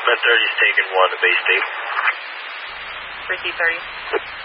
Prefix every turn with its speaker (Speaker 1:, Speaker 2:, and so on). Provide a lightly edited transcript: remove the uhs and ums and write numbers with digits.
Speaker 1: Med 30's taken 1 to base state.
Speaker 2: Ricky 30.